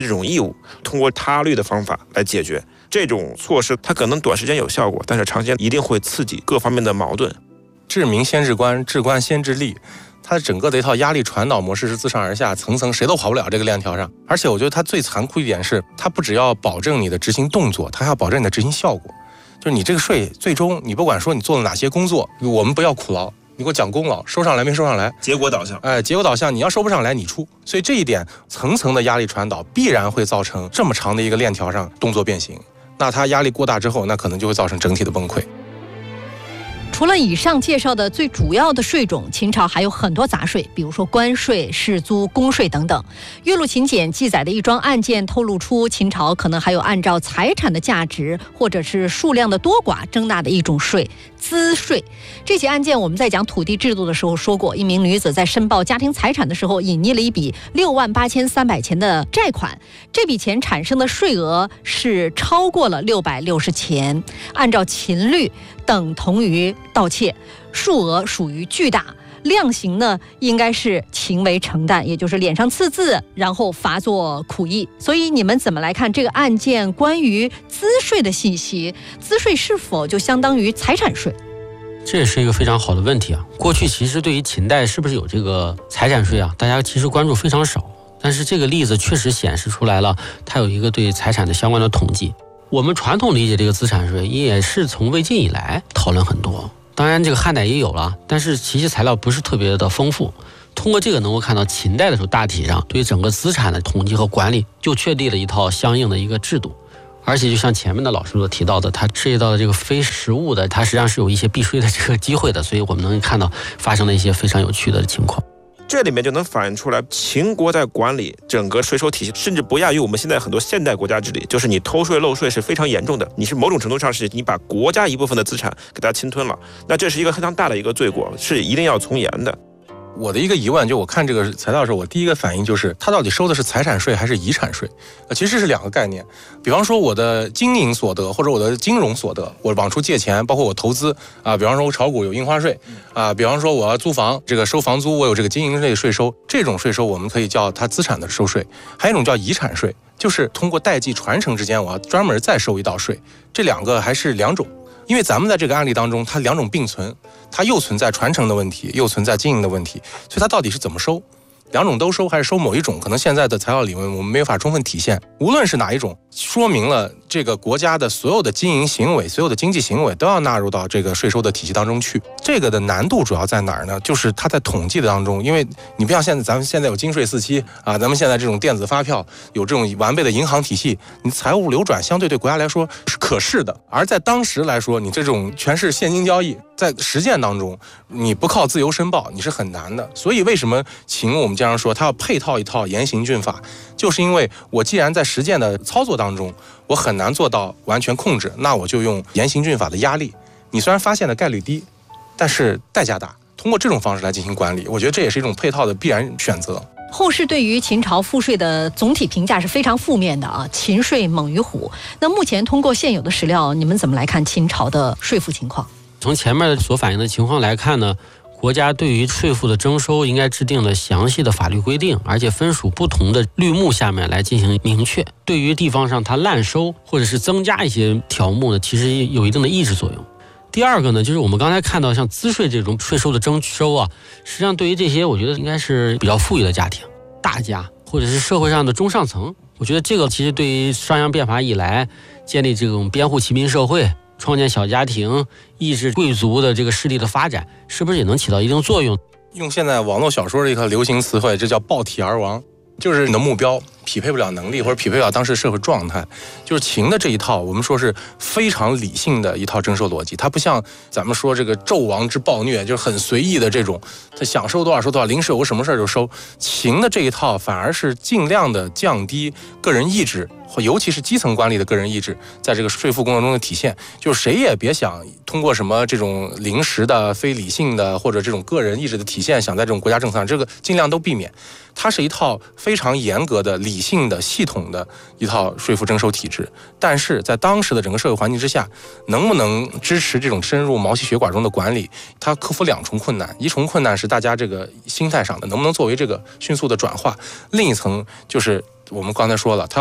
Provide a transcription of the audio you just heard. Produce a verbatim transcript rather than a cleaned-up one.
这种义务，通过他律的方法来解决。这种措施它可能短时间有效果，但是长时间一定会刺激各方面的矛盾。 治民先治官，治官先治吏，它整个的一套压力传导模式是自上而下，层层谁都跑不了这个链条上。而且我觉得它最残酷一点是，它不只要保证你的执行动作，它还要保证你的执行效果。就是你这个税最终你不管说你做了哪些工作，我们不要苦劳，你给我讲功劳，收上来没收上来， 结果导向。 哎，结果导向，你要收不上来你出。所以这一点层层的压力传导必然会造成这么长的一个链条上动作变形。那它压力过大之后，那可能就会造成整体的崩溃。 除了以上介绍的最主要的税种，秦朝还有很多杂税，比如说关税、士租、公税等等。岳麓秦简记载的一桩案件透露出，秦朝可能还有按照财产的价值或者是数量的多寡征纳的一种税——资税。这起案件我们在讲土地制度的时候说过，一名女子在申报家庭财产的时候，隐匿了一笔六万八千三百钱的债款，这笔钱产生的税额是超过了六百六十钱，按照秦律等同于盗窃，数额属于巨大，量刑呢应该是情为承担，也就是脸上刺字，然后罚作苦役。所以你们怎么来看这个案件关于资税的信息？资税是否就相当于财产税？ 这也是一个非常好的问题啊。过去其实对于秦代是不是有这个财产税啊，大家其实关注非常少，但是这个例子确实显示出来了，它有一个对财产的相关的统计。我们传统理解这个资产税也是从魏晋以来讨论很多，当然这个汉代也有了，但是其实材料不是特别的丰富。通过这个能够看到秦代的时候，大体上对整个资产的统计和管理就确立了一套相应的一个制度。而且就像前面的老师所提到的，它涉及到的这个非实物的，它实际上是有一些避税的这个机会的，所以我们能看到发生了一些非常有趣的情况。 这里面就能反映出来，秦国在管理整个税收体系，甚至不亚于我们现在很多现代国家治理。就是你偷税漏税是非常严重的，你是某种程度上是你把国家一部分的资产给它侵吞了，那这是一个非常大的一个罪过，是一定要从严的。 我的一个疑问，就我看这个材料的时候，我第一个反应就是，它到底收的是财产税还是遗产税？呃，其实是两个概念。比方说我的经营所得或者我的金融所得，我往出借钱，包括我投资啊，比方说我炒股有印花税啊，比方说我要租房，这个收房租我有这个经营类税收，这种税收我们可以叫它资产的收税。还有一种叫遗产税，就是通过代际传承之间，我要专门再收一道税。这两个还是两种。因为咱们在这个案例当中，它两种并存，它又存在传承的问题，又存在经营的问题，所以它到底是怎么收？两种都收还是收某一种？可能现在的材料理论我们没有法充分体现。无论是哪一种，说明了这个国家的所有的经营行为、所有的经济行为都要纳入到这个税收的体系当中去。这个的难度主要在哪儿呢？就是它在统计的当中，因为你不像现在咱们现在有金税四期啊，咱们现在这种电子发票，有这种完备的银行体系，你财务流转相对对国家来说是可视的。而在当时来说，你这种全是现金交易，在实践当中，你不靠自由申报，你是很难的。所以为什么秦我们经常说它要配套一套严刑峻法，就是因为我既然在实践的操作当中，我很难做到完全控制，那我就用严刑峻法的压力。你虽然发现的概率低，但是代价大。通过这种方式来进行管理，我觉得这也是一种配套的必然选择。 后世对于秦朝赋税的总体评价是非常负面的啊，秦税猛于虎。那目前通过现有的史料，你们怎么来看秦朝的税赋情况？ 从前面所反映的情况来看呢，国家对于税赋的征收应该制定了详细的法律规定，而且分属不同的律目下面来进行明确。对于地方上它滥收或者是增加一些条目呢，其实有一定的抑制作用。第二个呢，就是我们刚才看到像资税这种税收的征收啊，实际上对于这些我觉得应该是比较富裕的家庭、大家或者是社会上的中上层，我觉得这个其实对于商鞅变法以来建立这种编户齐民社会、创建小家庭、抑制贵族的这个势力的发展，是不是也能起到一定作用？ 用现在网络小说的一个流行词汇，这叫暴体而亡，就是你的目标匹配不了能力，或者匹配不了当时社会状态。就是秦的这一套，我们说是非常理性的一套征收逻辑，它不像咱们说这个纣王之暴虐，就是很随意的这种，他想收多少收多少，临时有个什么事就收。秦的这一套反而是尽量的降低个人意志，尤其是基层管理的个人意志，在这个税赋工作中的体现，就是谁也别想通过什么这种临时的、非理性的或者这种个人意志的体现，想在这种国家政策上，这个尽量都避免。它是一套非常严格的、理性的、系统的一套税赋征收体制，但是在当时的整个社会环境之下，能不能支持这种深入毛细血管中的管理，它克服两重困难。一重困难是大家这个心态上的，能不能作为这个迅速的转化；另一层就是我们刚才说了，它